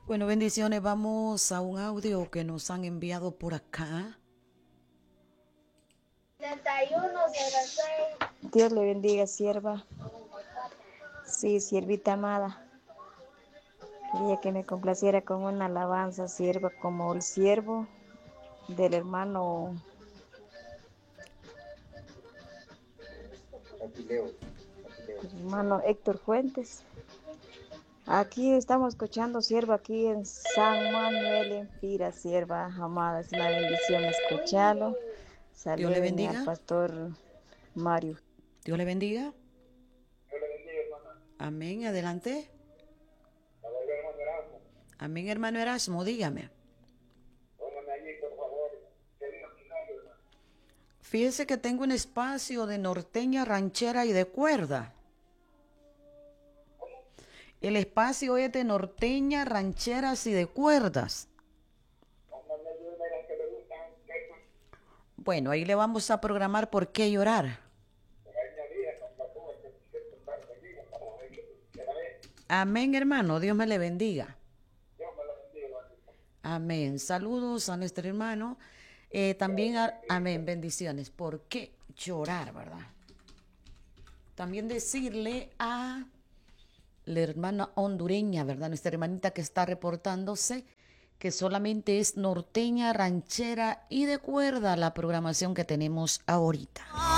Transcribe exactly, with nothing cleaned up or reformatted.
Bueno, bendiciones. Vamos a un audio que nos han enviado por acá. Dios le bendiga, sierva. Sí, siervita amada. Quería que me complaciera con una alabanza, sierva, como el siervo del hermano, el hermano Héctor Fuentes. Aquí estamos escuchando, sierva, aquí en San Manuel, en Pira, sierva amada. Es una bendición escucharlo. Dios le Salúdeme al bendiga. pastor Mario. Dios le bendiga. Amén. Adelante. Amén, hermano Erasmo. Dígame. Fíjese que tengo un espacio de norteña, ranchera y de cuerda. El espacio es de norteña, rancheras y de cuerdas. Bueno, ahí le vamos a programar por qué llorar. Amén, hermano. Dios me le bendiga. Amén. Saludos a nuestro hermano. Eh, también, a- amén, bendiciones. ¿Por qué llorar, verdad? También decirle a la hermana hondureña, ¿verdad? Nuestra hermanita que está reportándose, que solamente es norteña, ranchera y de cuerda la programación que tenemos ahorita.